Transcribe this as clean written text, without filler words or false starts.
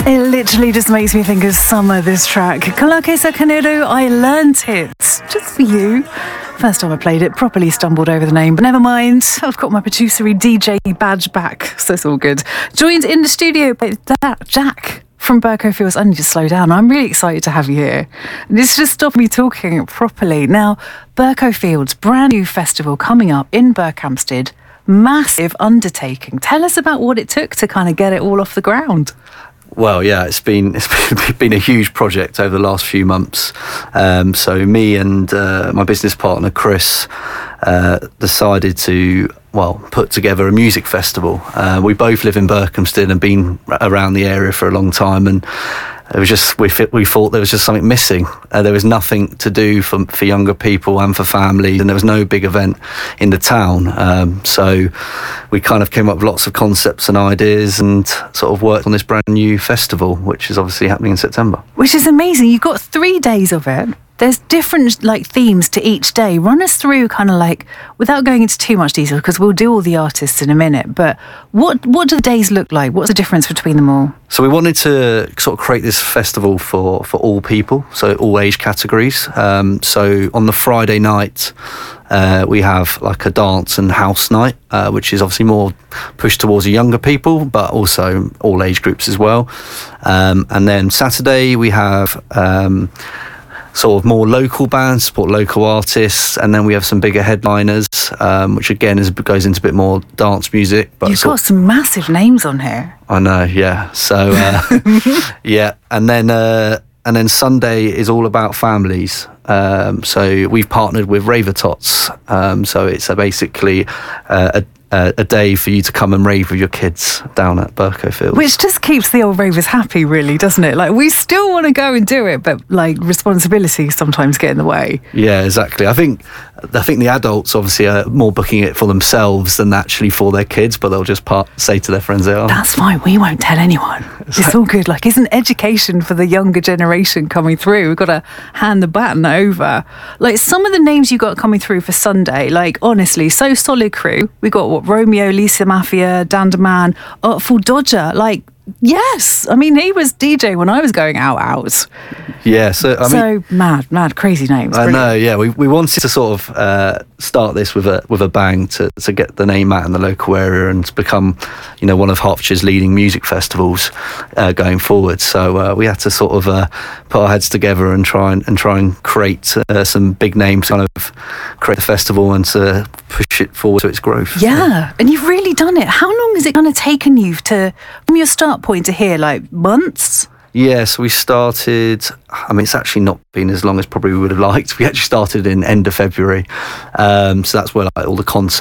It literally just makes me think of summer, this track. Kalake Sakanero, I learnt it. Just for you. First time I played it, properly stumbled over the name, but never mind. I've got my producery DJ badge back, so it's all good. Joined in the studio by that Jack from Berko Fields. I need to slow down. I'm really excited to have you here. This just stopped me talking properly. Now, Berko Fields, brand new festival coming up in Berkhamsted. Massive undertaking. Tell us about what it took to kind of get it all off the ground. Well, yeah, it's been a huge project over the last few months. So me and my business partner Chris decided to put together a music festival. We both live in Berkhamsted and been around the area for a long time, and it was just we thought there was just something missing. There was nothing to do for younger people and for families, and there was no big event in the town. So we kind of came up with lots of concepts and ideas and sort of worked on this brand new festival, which is obviously happening in September. Which is amazing. You've got 3 days of it. There's different themes to each day. Run us through kind of without going into too much detail, because we'll do all the artists in a minute, but what do the days look like? What's the difference between them all? So we wanted to sort of create this festival for all people, so all age categories. So on the Friday night, we have a dance and house night, which is obviously more pushed towards the younger people, but also all age groups as well. And then Saturday we have sort of more local bands, support local artists, and then we have some bigger headliners, which again goes into a bit more dance music. But you've got some massive names on here. I know, yeah. So yeah, and then Sunday is all about families. So we've partnered with Raver Tots. So it's basically a day for you to come and rave with your kids down at Berko Fields. Which just keeps the old ravers happy, really, doesn't it? We still want to go and do it, but responsibility sometimes get in the way. Yeah, exactly. I think the adults obviously are more booking it for themselves than actually for their kids, but they'll just say to their friends they are. That's fine. We won't tell anyone. It's all good. Isn't education for the younger generation coming through? We've got to hand the baton over. Some of the names you got coming through for Sunday, honestly, so solid crew. We got Romeo, Lisa Mafia, Dandaman, Artful Dodger. Yes, I mean, he was DJ when I was going out. Yeah, so mad, crazy names. I know, yeah. We wanted to sort of start this with a bang to get the name out in the local area and to become, one of Hertfordshire's leading music festivals going forward. So we had to sort of put our heads together and try and create some big names, kind of create the festival and to push it forward to its growth. Yeah, and you've really done it. How long has it kind of taken you from your start point to here? Months? Yeah, so we started, it's actually not been as long as probably we would have liked. We actually started in end of February. So that's where all the concepts